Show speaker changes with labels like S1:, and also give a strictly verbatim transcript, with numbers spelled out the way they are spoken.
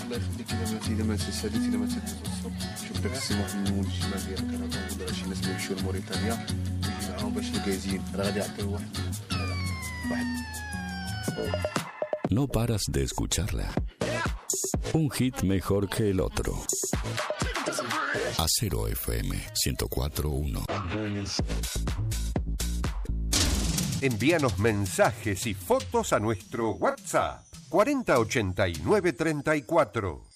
S1: الله يخليك اذا ما اذا ما تسالي اذا ما تتصل شوف داك السي محمد الجماعه ديالك راه كنقولوا شي ناس يمشيو لموريتانيا يجي معاهم باش الكازين راه غادي يعطيو واحد واحد.
S2: No paras de escucharla. Un hit mejor que el otro. Acero F M ciento cuatro punto uno.
S3: Envíanos mensajes y fotos a nuestro WhatsApp cuarenta ochenta y nueve treinta y cuatro.